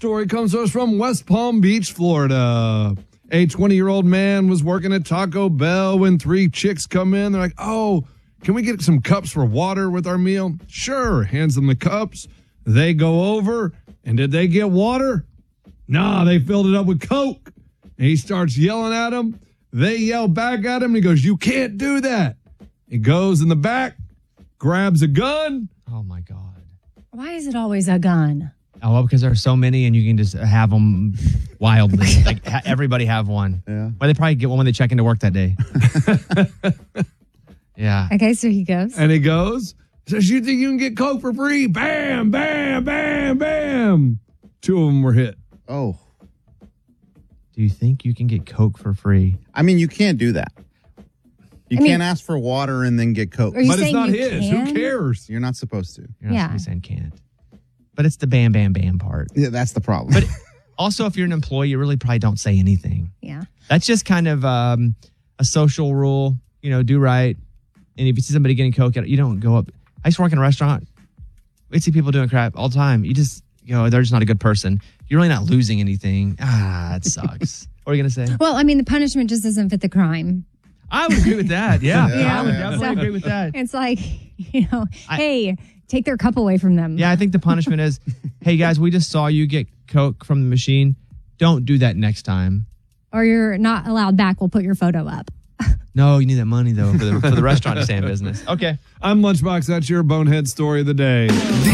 story comes to us from West Palm Beach, Florida. A 20-year-old man was working at Taco Bell when 3 chicks come in. They're like, oh, can we get some cups for water with our meal? Sure. Hands them the cups. They go over. And did they get water? Nah, they filled it up with Coke. And he starts yelling at them. They yell back at him. And he goes, you can't do that. He goes in the back, grabs a gun. Oh, my God. Why is it always a gun? Oh, well, because there are so many and you can just have them wildly. Like everybody have one. Yeah. Well, they probably get one when they check into work that day. Yeah. Okay, so he goes. And he goes, says, you think you can get Coke for free? Bam, bam, bam, bam. 2 of them were hit. Oh. Do you think you can get Coke for free? I mean, you can't do that. You can't ask for water and then get Coke. Are you But it's saying not you his. can? Who cares? You're not supposed to. You're not Yeah. supposed to say can't. But it's the bam, bam, bam part. Yeah, that's the problem. But also, if you're an employee, you really probably don't say anything. Yeah. That's just kind of a social rule. Do right. And if you see somebody getting Coke, you don't go up. I used to work in a restaurant. We'd see people doing crap all the time. You just, they're just not a good person. You're really not losing anything. It sucks. What are you going to say? Well, I mean, the punishment just doesn't fit the crime. I would agree with that. Yeah. Yeah. I would definitely So- agree with that. It's like, hey, take their cup away from them. Yeah, I think the punishment is, hey, guys, we just saw you get Coke from the machine. Don't do that next time. Or you're not allowed back. We'll put your photo up. No, you need that money, though, for the restaurant to stay in business. Okay. I'm Lunchbox. That's your bonehead story of the day.